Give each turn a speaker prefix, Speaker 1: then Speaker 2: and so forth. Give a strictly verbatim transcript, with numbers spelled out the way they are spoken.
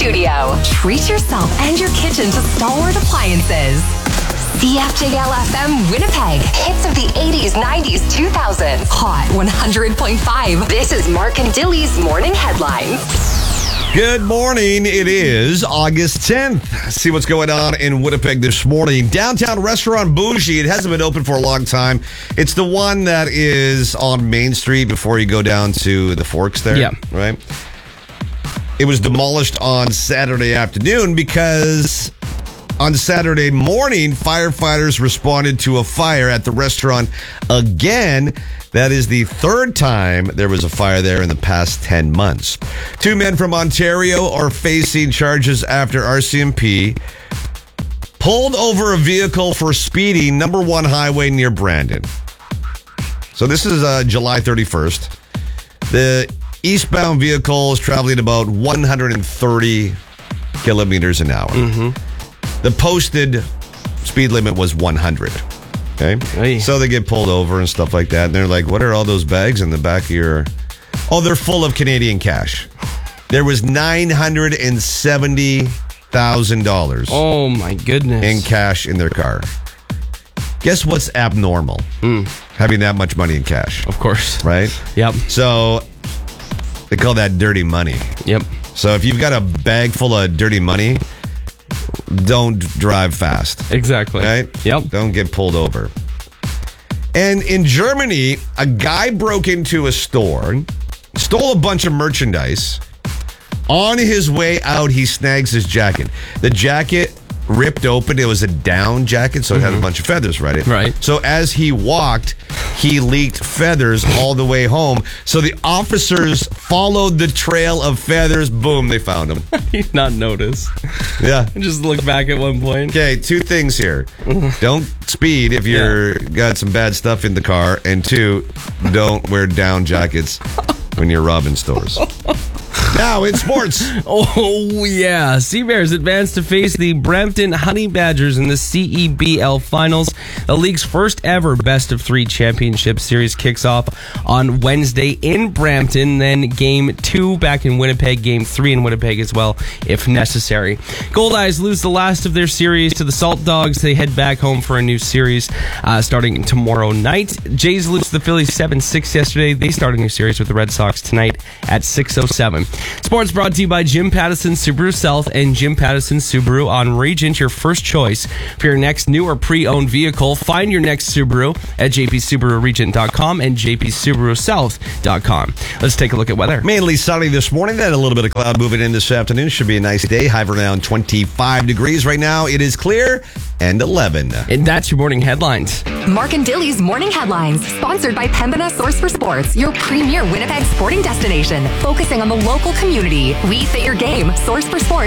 Speaker 1: studio. Treat yourself and your kitchen to Stalwart Appliances. C F J L F M Winnipeg. Hits of the eighties, nineties, two thousands. Hot one hundred point five. This is Mark and Dilly's Morning Headlines.
Speaker 2: Good morning. It is August tenth. See what's going on in Winnipeg this morning. Downtown Restaurant Bougie. It hasn't been open for a long time. It's the one that is on Main Street before you go down to the Forks there.
Speaker 3: Yeah.
Speaker 2: Right? It was demolished on Saturday afternoon because on Saturday morning, firefighters responded to a fire at the restaurant again. That is the third time there was a fire there in the past ten months. Two men from Ontario are facing charges after R C M P pulled over a vehicle for speeding number one highway near Brandon. So this is uh, July thirty-first. The eastbound vehicle is traveling about one hundred thirty kilometers an hour.
Speaker 3: Mm-hmm.
Speaker 2: The posted speed limit was one hundred. Okay.
Speaker 3: Hey.
Speaker 2: So they get pulled over and stuff like that. And they're like, what are all those bags in the back of your... Oh, they're full of Canadian cash. There was nine hundred seventy thousand dollars
Speaker 3: Oh, my goodness.
Speaker 2: in cash in their car. Guess what's abnormal?
Speaker 3: Mm.
Speaker 2: Having that much money in cash.
Speaker 3: Of course.
Speaker 2: Right?
Speaker 3: Yep.
Speaker 2: So they call that dirty money.
Speaker 3: Yep.
Speaker 2: So if you've got a bag full of dirty money, don't drive fast.
Speaker 3: Exactly.
Speaker 2: Right?
Speaker 3: Yep.
Speaker 2: Don't get pulled over. And in Germany, a guy broke into a store, stole a bunch of merchandise. On his way out, he snags his jacket. The jacket ripped open. It was a down jacket, so it
Speaker 3: Mm-hmm.
Speaker 2: had a bunch of feathers, right?
Speaker 3: Right.
Speaker 2: So as he walked, he leaked feathers all the way home. So the officers followed the trail of feathers. Boom, they found him.
Speaker 3: Did not notice.
Speaker 2: Yeah.
Speaker 3: I just looked back at one point.
Speaker 2: Okay, two things here. Don't speed if you're got some bad stuff in the car. And two, don't wear down jackets when you're robbing stores. Now in sports.
Speaker 3: Oh, yeah. Sea Bears advance to face the Brampton Honey Badgers in the C E B L Finals. The league's first ever best of three championship series kicks off on Wednesday in Brampton. Then game two back in Winnipeg. Game three in Winnipeg as well, if necessary. Goldeyes lose the last of their series to the Salt Dogs. They head back home for a new series uh, starting tomorrow night. Jays lose to the Phillies seven six yesterday. They start a new series with the Red Sox tonight at six oh seven. Sports brought to you by Jim Pattison Subaru South and Jim Pattison Subaru on Regent, your first choice for your next new or pre-owned vehicle. Find your next Subaru at j p subaru regent dot com and j p subaru south dot com. Let's take a look at weather.
Speaker 2: Mainly sunny this morning, then a little bit of cloud moving in this afternoon. Should be a nice day. High around twenty-five degrees right now. It is clear and eleven.
Speaker 3: And that's your morning headlines.
Speaker 1: Mark and Dilly's Morning Headlines, sponsored by Pembina Source for Sports, your premier Winnipeg sporting destination, focusing on the local community. We fit your game. Source for Sports